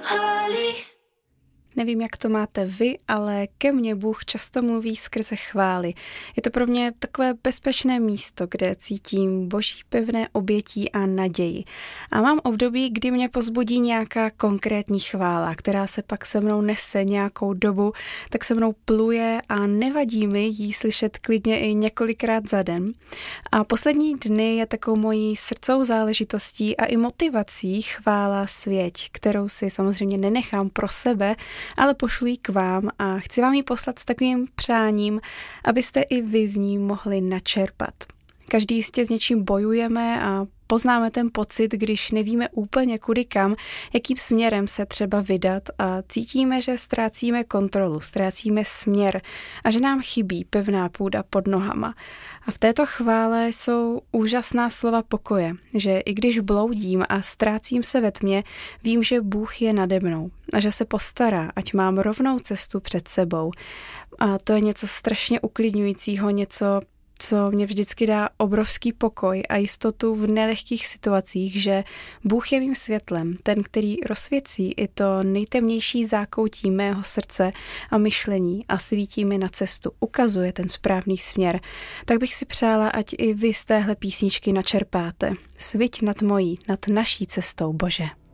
Nevím, jak to máte vy, ale ke mně Bůh často mluví skrze chvály. Je to pro mě takové bezpečné místo, kde cítím Boží pevné obětí a naději. A mám období, kdy mě pozbudí nějaká konkrétní chvála, která se pak se mnou nese nějakou dobu, tak se mnou pluje a nevadí mi jí slyšet klidně i několikrát za den. A poslední dny je takovou mojí srdcovou záležitostí a i motivací chvála svěť, kterou si samozřejmě nenechám pro sebe, ale pošlu ji k vám a chci vám ji poslat s takovým přáním, abyste i vy z ní mohli načerpat. Každý jistě s něčím bojujeme a poznáme ten pocit, když nevíme úplně kudy kam, jakým směrem se třeba vydat a cítíme, že ztrácíme kontrolu, ztrácíme směr a že nám chybí pevná půda pod nohama. A v této chvále jsou úžasná slova pokoje, že i když bloudím a ztrácím se ve tmě, vím, že Bůh je nade mnou a že se postará, ať mám rovnou cestu před sebou. A to je něco strašně uklidňujícího, něco, co mě vždycky dá obrovský pokoj a jistotu v nelehkých situacích, že Bůh je mým světlem, ten, který rozsvěcí i to nejtemnější zákoutí mého srdce a myšlení a svítí mi na cestu, ukazuje ten správný směr. Tak bych si přála, ať i vy z téhle písničky načerpáte. Sviť nad mojí, nad naší cestou, Bože.